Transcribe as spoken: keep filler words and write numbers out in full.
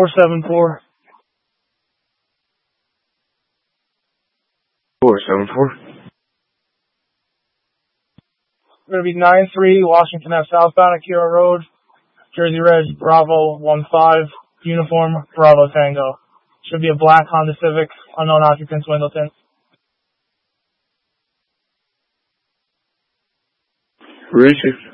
four seven four. four seven four. It's going to be nine three Washington Ave southbound Akira Road, Jersey Red, Bravo one five, uniform, Bravo Tango. Should be a black Honda Civic, unknown occupants, window tint. Richard.